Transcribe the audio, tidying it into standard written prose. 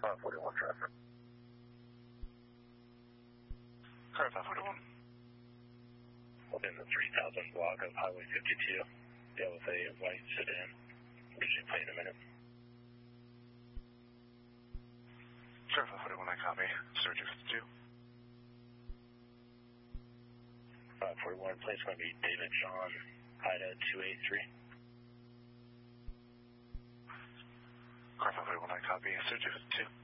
41 traffic. Car 541. Within the 3000 block of Highway 52. Yeah, with a white sedan. Usually play in a minute. Car 541, I copy. Surgery 52. 541, place going to be David John, Ida 283. Car 541, I copy. Surgery 52.